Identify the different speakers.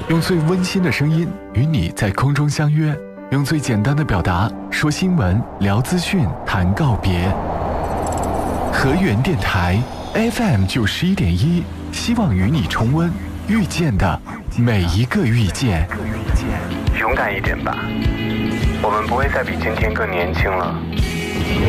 Speaker 1: 用最温馨的声音与你在空中相约，用最简单的表达说新闻、聊资讯、谈告别。河源电台 FM91.1，希望与你重温遇见的每一个遇见。
Speaker 2: 勇敢一点吧，我们不会再比今天更年轻了。